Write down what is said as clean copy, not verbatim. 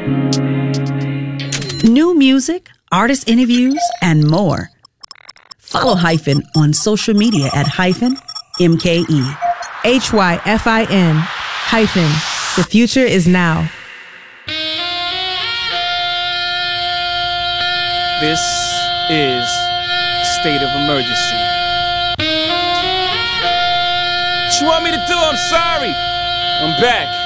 New music, artist interviews, and more. Follow Hyphen on social media at MKE. HYFIN hyphen. The future is now. This is state of emergency. What you want me to do? I'm sorry. I'm back.